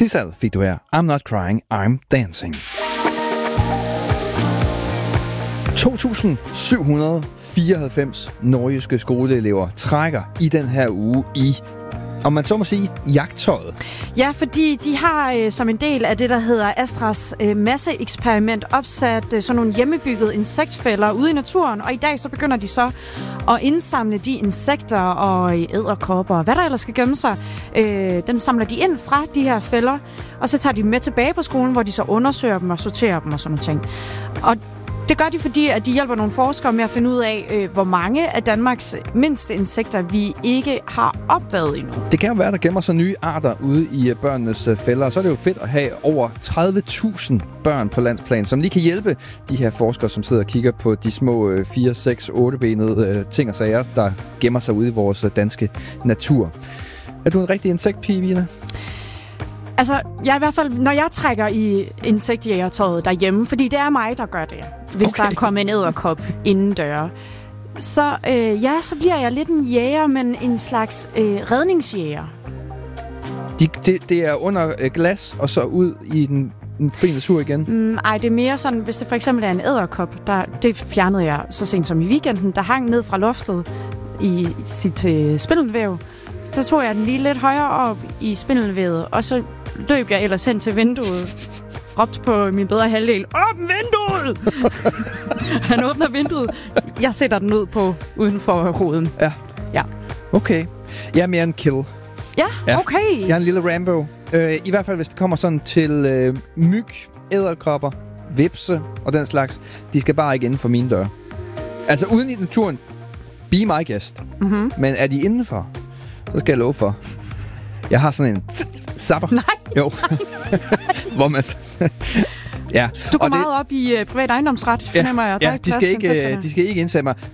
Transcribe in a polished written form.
Sissal fik du her. I'm not crying, I'm dancing. 2.794 nordjyske skoleelever trækker i den her uge i, om man så må sige, jagttøjet. Ja, fordi de har som en del af det, der hedder Astras masseeksperiment, opsat sådan nogle hjemmebyggede insektfælder ude i naturen, og i dag så begynder de så at indsamle de insekter og edderkopper og hvad der ellers skal gemme sig. Dem samler de ind fra de her fælder, og så tager de dem med tilbage på skolen, hvor de så undersøger dem og sorterer dem og sådan nogle ting. Og det gør de, fordi at de hjælper nogle forskere med at finde ud af, hvor mange af Danmarks mindste insekter vi ikke har opdaget endnu. Det kan jo være, der gemmer sig nye arter ude i børnenes fælder, og så er det jo fedt at have over 30.000 børn på landsplan, som lige kan hjælpe de her forskere, som sidder og kigger på de små 4, 6, 8-benede ting og sager, der gemmer sig ude i vores danske natur. Er du en rigtig insektpige, Vina? Altså, jeg i hvert fald, når jeg trækker i insektjægertøjet derhjemme, fordi det er mig, der gør det, hvis der er kommet en edderkop inden døre, så så bliver jeg lidt en jæger, men en slags redningsjæger. Det er under glas, og så ud i den fri natur igen? Ej, det er mere sådan, hvis det for eksempel er en edderkop, det fjernede jeg så sent som i weekenden, der hang ned fra loftet i sit spindelvæv. Så tog jeg den lige lidt højere op i spindelvævet, og så løb jeg ellers hen til vinduet, råbte på min bedre halvdel, åbn vinduet! Han åbner vinduet. Jeg sætter den ud på uden for ruden. Ja. Okay. Jeg er mere en kill. Ja, okay. Jeg er en lille Rambo. I hvert fald, hvis det kommer sådan til myg, edderkopper, vipse og den slags. De skal bare ikke inden for mine døre. Altså uden i naturen, be my guest. Mm-hmm. Men er de indenfor, så skal jeg love for. Jeg har sådan en zapper. Nej. Jo. Hvor man ja. Du går meget op i privat ejendomsret, fornemmer jeg. Ja, de skal ikke indsætte mig.